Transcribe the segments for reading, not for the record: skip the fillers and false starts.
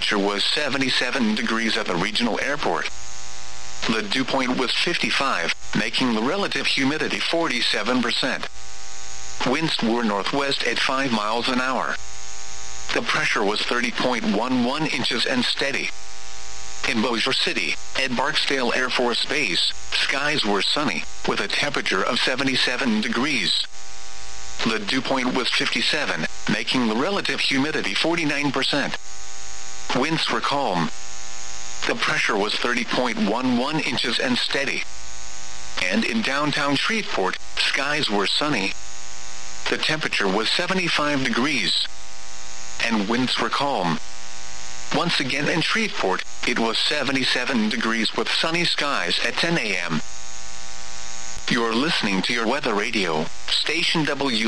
temperature was 77 degrees at the regional airport. The dew point was 55, making the relative humidity 47%. Winds were northwest at 5 miles an hour. The pressure was 30.11 inches and steady. In Bossier City, at Barksdale Air Force Base, skies were sunny, with a temperature of 77 degrees. The dew point was 57, making the relative humidity 49%. Winds were calm. The pressure was 30.11 inches and steady. And in downtown Shreveport, skies were sunny. The temperature was 75 degrees. And winds were calm. Once again in Shreveport, it was 77 degrees with sunny skies at 10 a.m. You're listening to your weather radio, station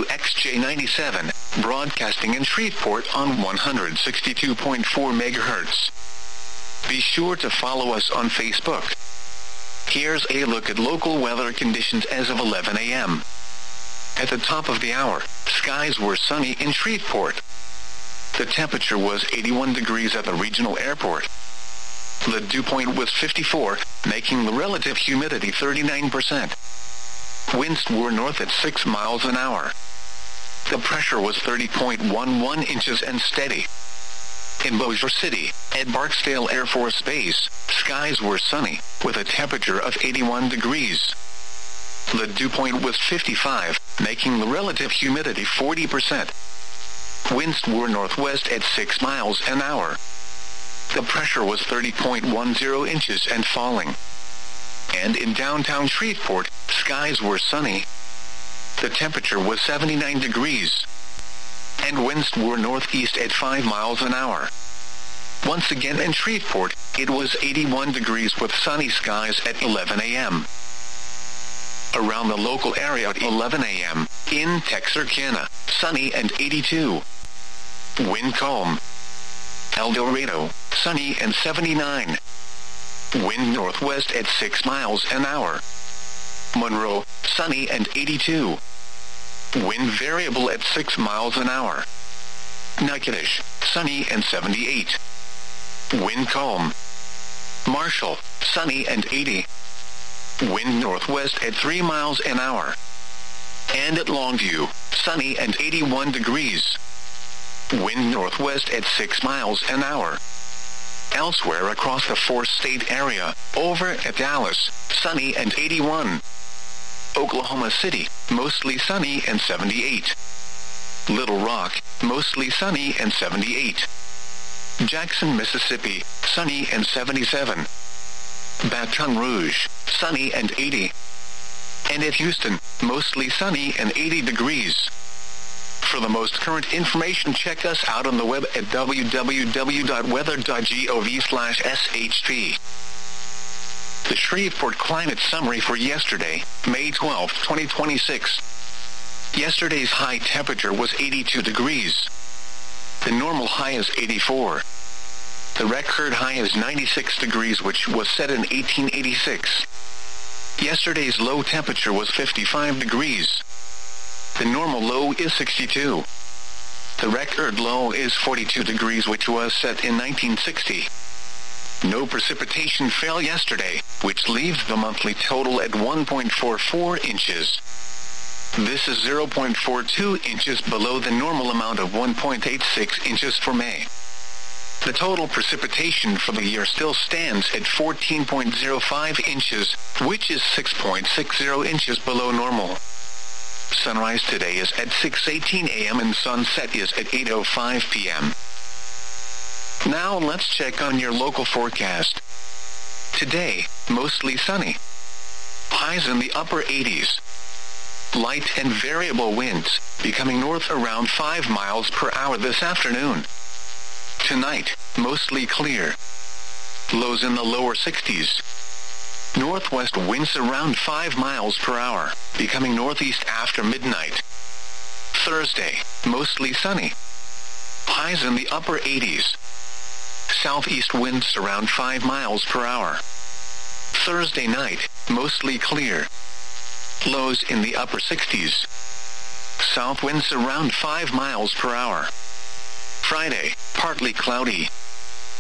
WXJ97, broadcasting in Shreveport on 162.4 megahertz. Be sure to follow us on Facebook. Here's a look at local weather conditions as of 11 a.m. At the top of the hour, skies were sunny in Shreveport. The temperature was 81 degrees at the regional airport. The dew point was 54, making the relative humidity 39%. Winds were north at 6 miles an hour. The pressure was 30.11 inches and steady. In Bossier City, at Barksdale Air Force Base, skies were sunny, with a temperature of 81 degrees. The dew point was 55, making the relative humidity 40%. Winds were northwest at 6 miles an hour. The pressure was 30.10 inches and falling. And in downtown Shreveport, skies were sunny. The temperature was 79 degrees. And winds were northeast at 5 miles an hour. Once again in Shreveport, it was 81 degrees with sunny skies at 11 a.m. Around the local area at 11 a.m., in Texarkana, sunny and 82. Wind calm. El Dorado, sunny and 79. Wind northwest at 6 miles an hour. Monroe, sunny and 82. Wind variable at 6 miles an hour. Natchitoches, sunny and 78. Wind calm. Marshall, sunny and 80. Wind northwest at 3 miles an hour. And at Longview, sunny and 81 degrees. Wind northwest at 6 miles an hour. Elsewhere across the four-state area, over at Dallas, sunny and 81. Oklahoma City, mostly sunny and 78. Little Rock, mostly sunny and 78. Jackson, Mississippi, sunny and 77. Baton Rouge, sunny and 80. And at Houston, mostly sunny and 80 degrees. For the most current information, check us out on the web at www.weather.gov/SHP. The Shreveport Climate Summary for yesterday, May 12, 2026. Yesterday's high temperature was 82 degrees. The normal high is 84. The record high is 96 degrees, which was set in 1886. Yesterday's low temperature was 55 degrees. The normal low is 62. The record low is 42 degrees, which was set in 1960. No precipitation fell yesterday, which leaves the monthly total at 1.44 inches. This is 0.42 inches below the normal amount of 1.86 inches for May. The total precipitation for the year still stands at 14.05 inches, which is 6.60 inches below normal. Sunrise today is at 6:18 a.m. and sunset is at 8:05 p.m. Now let's check on your local forecast. Today, mostly sunny. Highs in the upper 80s. Light and variable winds, becoming north around 5 miles per hour this afternoon. Tonight, mostly clear. Lows in the lower 60s. Northwest winds around 5 miles per hour, becoming northeast after midnight. Thursday, mostly sunny. Highs in the upper 80s. Southeast winds around 5 miles per hour. Thursday night, mostly clear. Lows in the upper 60s. South winds around 5 miles per hour. Friday, partly cloudy.